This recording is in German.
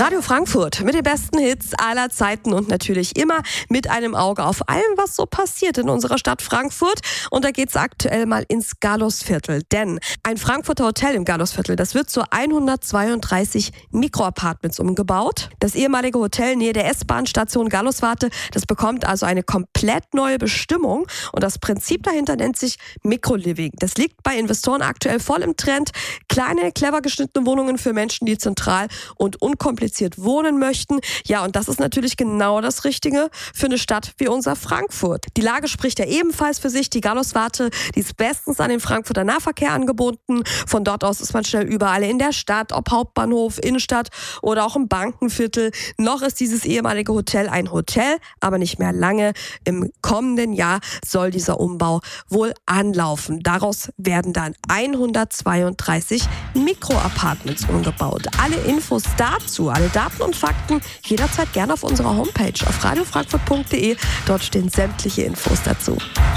Radio Frankfurt mit den besten Hits aller Zeiten und natürlich immer mit einem Auge auf allem, was so passiert in unserer Stadt Frankfurt. Und da geht's aktuell mal ins Gallusviertel. Denn ein Frankfurter Hotel im Gallusviertel, das wird zu 132 Mikroapartments umgebaut. Das ehemalige Hotel nähe der S-Bahn-Station Galluswarte, das bekommt also eine komplett neue Bestimmung. Und das Prinzip dahinter nennt sich Mikroliving. Das liegt bei Investoren aktuell voll im Trend. Kleine, clever geschnittene Wohnungen für Menschen, die zentral und unkompliziert wohnen möchten. Ja, und das ist natürlich genau das Richtige für eine Stadt wie unser Frankfurt. Die Lage spricht ja ebenfalls für sich. Die Galluswarte, die ist bestens an den Frankfurter Nahverkehr angebunden. Von dort aus ist man schnell überall in der Stadt, ob Hauptbahnhof, Innenstadt oder auch im Bankenviertel. Noch ist dieses ehemalige Hotel ein Hotel, aber nicht mehr lange. Im kommenden Jahr soll dieser Umbau wohl anlaufen. Daraus werden dann 132 Mikroapartments umgebaut. Alle Infos dazu, alle Daten und Fakten jederzeit gerne auf unserer Homepage auf radiofrankfurt.de. Dort stehen sämtliche Infos dazu.